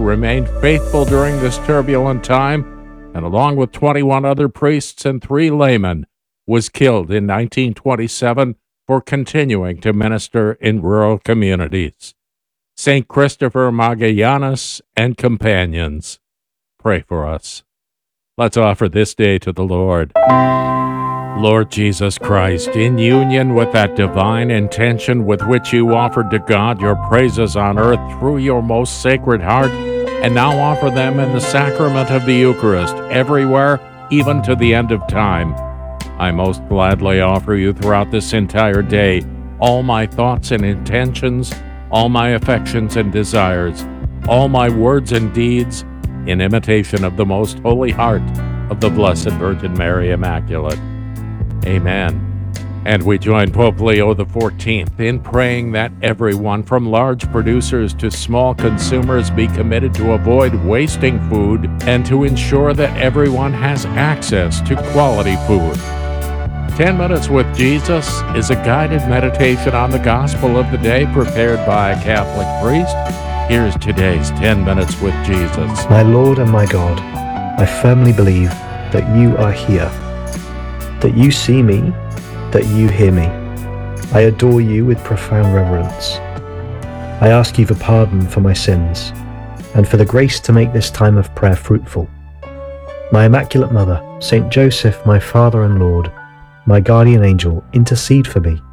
remained faithful during this turbulent time, and along with 21 other priests and 3 laymen, was killed in 1927 for continuing to minister in rural communities. St. Christopher Magallanes and companions, pray for us. Let's offer this day to the Lord. Lord Jesus Christ, in union with that divine intention with which you offered to God your praises on earth through your most sacred heart, and now offer them in the sacrament of the Eucharist everywhere, even to the end of time, I most gladly offer you throughout this entire day all my thoughts and intentions, all my affections and desires, all my words and deeds, in imitation of the most holy heart of the Blessed Virgin Mary Immaculate. Amen. And we join Pope Leo XIV in praying that everyone, from large producers to small consumers, be committed to avoid wasting food and to ensure that everyone has access to quality food. 10 Minutes with Jesus is a guided meditation on the gospel of the day prepared by a Catholic priest. Here's today's 10 Minutes with Jesus. My Lord and my God, I firmly believe that you are here, that you see me, that you hear me. I adore you with profound reverence. I ask you for pardon for my sins and for the grace to make this time of prayer fruitful. My Immaculate Mother, Saint Joseph, my Father and Lord, my guardian angel, intercede for me.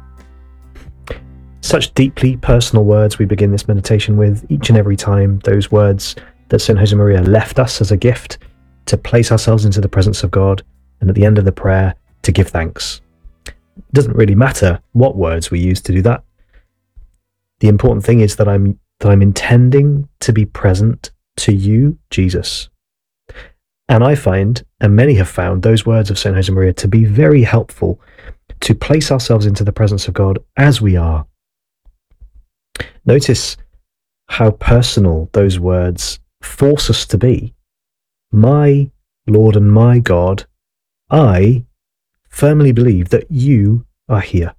Such deeply personal words we begin this meditation with each and every time, those words that St. Josemaria left us as a gift to place ourselves into the presence of God, and at the end of the prayer to give thanks. It doesn't really matter what words we use to do that. The important thing is that I'm intending to be present to you, Jesus. And I find, and many have found, those words of St. Josemaria to be very helpful to place ourselves into the presence of God as we are. Notice how personal those words force us to be. My Lord and my God, I firmly believe that you are here.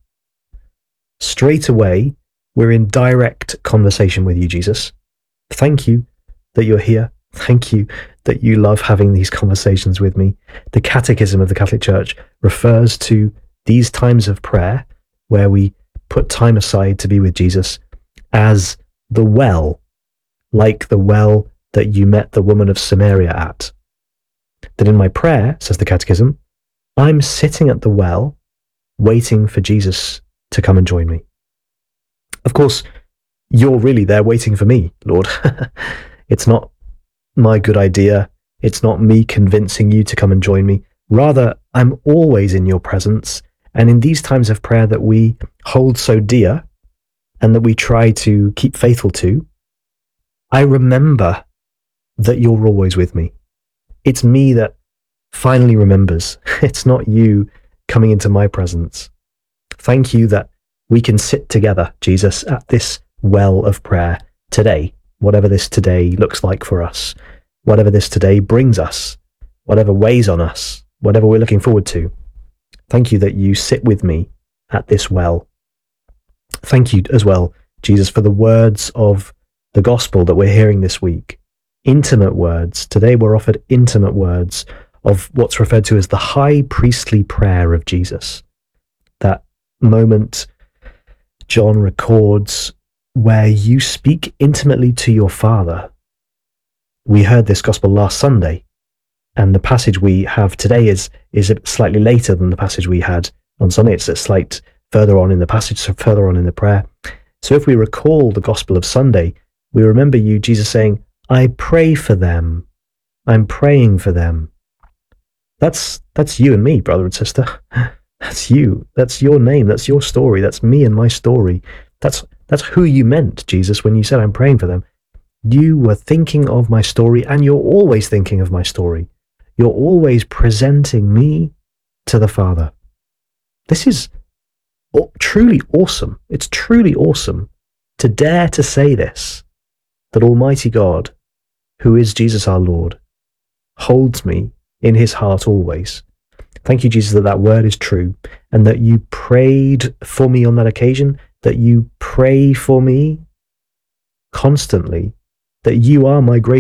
Straight away, we're in direct conversation with you, Jesus. Thank you that you're here. Thank you that you love having these conversations with me. The Catechism of the Catholic Church refers to these times of prayer where we put time aside to be with Jesus as the well, like the well that you met the woman of Samaria at. That in my prayer, says the Catechism, I'm sitting at the well, waiting for Jesus to come and join me. Of course, you're really there waiting for me, Lord. It's not my good idea. It's not me convincing you to come and join me. Rather, I'm always in your presence. And in these times of prayer that we hold so dear and that we try to keep faithful to, I remember that you're always with me. It's me that finally remembers. It's not you coming into my presence. Thank you that we can sit together, Jesus, at this well of prayer today, whatever this today looks like for us, whatever this today brings us, whatever weighs on us, whatever we're looking forward to. Thank you that you sit with me at this well. Thank you as well, Jesus, for the words of the gospel that we're hearing this week. Intimate words. Today we're offered intimate words of what's referred to as the high priestly prayer of Jesus. That moment John records where you speak intimately to your Father. We heard this gospel last Sunday, and the passage we have today is slightly later than the passage we had on Sunday. It's a slight further on in the passage, so further on in the prayer. So if we recall the gospel of Sunday, we remember you, Jesus, saying, I pray for them. I'm praying for them. That's you and me, brother and sister. That's you. That's your name. That's your story. That's me and my story. That's who you meant, Jesus, when you said, I'm praying for them. You were thinking of my story, and you're always thinking of my story. You're always presenting me to the Father. This is truly awesome. It's truly awesome to dare to say this, that Almighty God, who is Jesus our Lord, holds me in his heart always. Thank you, Jesus, that word is true, and that you prayed for me on that occasion, that you pray for me constantly, that you are my great